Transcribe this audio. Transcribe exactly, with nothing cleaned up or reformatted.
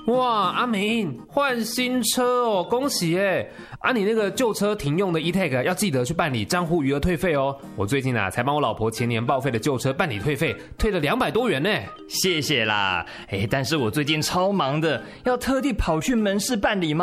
哇，阿明换新车哦，恭喜耶！啊，你那个旧车停用的 E-Tag 要记得去办理账户余额退费哦。我最近啊才帮我老婆前年报废的旧车办理退费，退了两百多元呢。 谢谢啦，哎，但是我最近超忙的，要特地跑去门市办理吗？